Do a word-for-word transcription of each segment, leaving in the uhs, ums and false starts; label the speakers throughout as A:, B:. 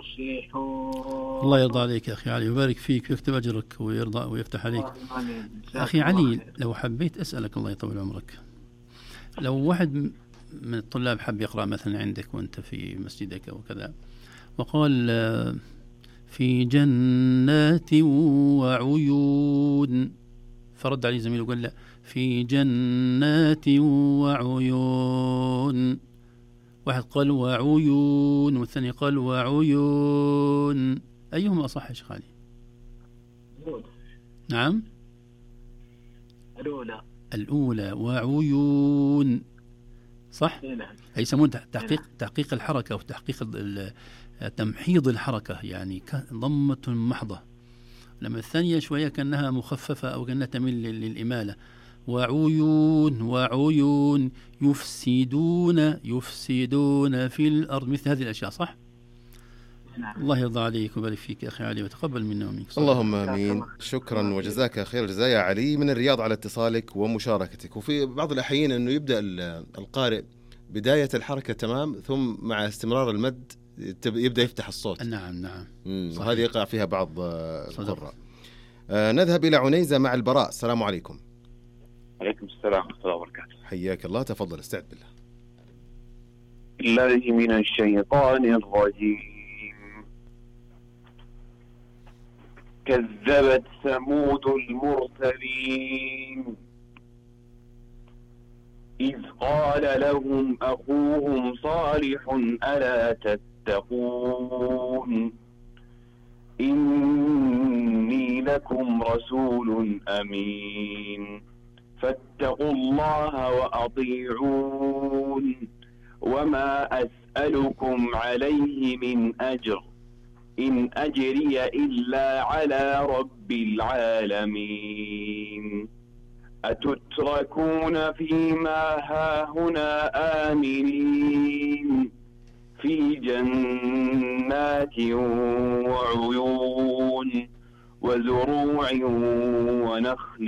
A: يصلحون.
B: الله يرضى عليك يا أخي علي ويبارك فيك ويكتب أجرك ويرضى ويفتح عليك. أخي علي لو حبيت أسألك الله يطول عمرك، لو واحد من الطلاب حب يقرأ مثلا عندك وأنت في مسجدك أو كذا وقال في جنات وعيون، فرد عليه زميله وقال لا في جنات وعيون، واحد قال وعيون والثاني قال وعيون، أيهما أصح يا شيخ علي؟ نعم
A: الأولى
B: الأولى وعيون صح؟ أي يسمون تحقيق تحقيق الحركة وتحقيق تمحيض الحركة، يعني ضمة محضة. لما الثانية شوية كأنها مخففة أو كأنها تميل للإمالة. وعيون وعيون يفسدون يفسدون في الأرض، مثل هذه الأشياء صح؟
A: نعم.
B: الله يرضى عليك ويبارك فيك يا أخي علي وتقبل منا ومنك.
C: اللهم آمين. شكرا وجزاك خير الجزاء يا علي من الرياض على اتصالك ومشاركتك. وفي بعض الأحيان أنه يبدأ القارئ بداية الحركة تمام، ثم مع استمرار المد يبدأ يفتح الصوت.
B: نعم نعم.
C: وهذه يقع فيها بعض القراء. آه نذهب إلى عنيزة مع البراء. السلام عليكم.
D: عليكم السلام ورحمة الله وبركاته.
C: حياك الله، تفضل استعد بالله.
D: الله من الشيطان الرجيم. كذبت ثمود المرسلين إذ قال لهم أخوهم صالح ألا تتقون إني لكم رسول أمين فاتقوا الله وأطيعون وما أسألكم عليه من أجر إن أجري إلا على رب العالمين أتتركون فيما هاهنا آمنين في جنات وعيون وزروع ونخل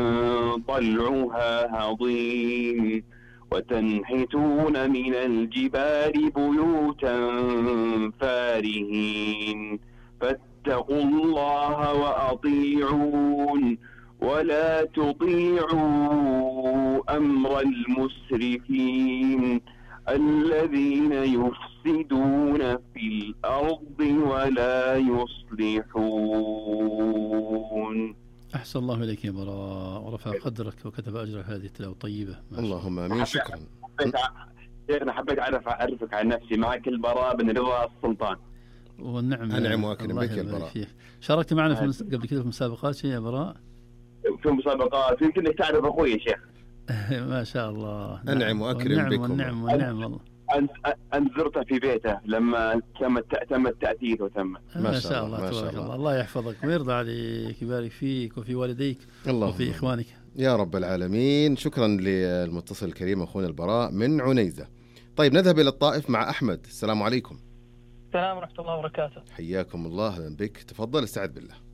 D: طلعها هضيم وتنحتون من الجبال بيوتا فارهين فاتقوا الله وأطيعون ولا تطيعوا أمر المسرفين الذين يفسدون في الأرض ولا يصلحون.
B: أحسن الله إليك يا براء ورفع قدرك وكتب أجرك هذه التلاوة طيبة.
C: اللهم آمين. شكرا.
D: شيخنا حبيت أعرف أعرفك عن نفسي. معك البراء بن رضا السلطان.
B: والنعم.
C: أنعم وأكرم بك يا براء.
B: شاركت معنا في مس... قبل كده في مسابقات يا براء؟
D: في مسابقات يمكن انك تعرف اخوي يا شيخ.
B: ما شاء الله.
C: انعم واكرم بكم.
B: والنعم والنعم والله.
D: أنت زرته في بيته لما تم تم التأثيث وتم.
B: ما شاء الله تبارك الله. الله يحفظك ويرضى عليك يبارك فيك وفي والديك وفي إخوانك
C: يا رب العالمين. شكرا للمتصل الكريم أخونا البراء من عنيزة. طيب نذهب إلى الطائف مع أحمد. السلام عليكم.
E: السلام ورحمة الله وبركاته.
C: حياكم الله أهلا بك. تفضل استعد بالله.